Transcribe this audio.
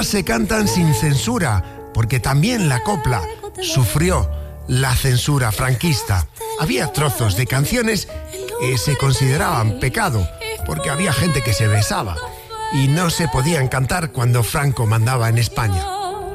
ahora se cantan sin censura, porque también la copla sufrió la censura franquista. Había trozos de canciones que se consideraban pecado, porque había gente que se besaba y no se podían cantar cuando Franco mandaba en España.